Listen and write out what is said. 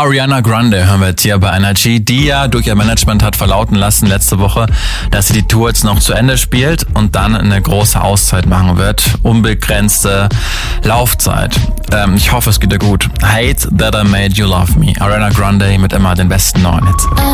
Ariana Grande hören wir jetzt hier bei Energy, die ja durch ihr Management hat verlauten lassen letzte Woche, dass sie die Tour jetzt noch zu Ende spielt und dann eine große Auszeit machen wird. Unbegrenzte Laufzeit. Ich hoffe, es geht dir gut. Hate That I Made You Love Me. Ariana Grande mit immer den besten neuen Hits.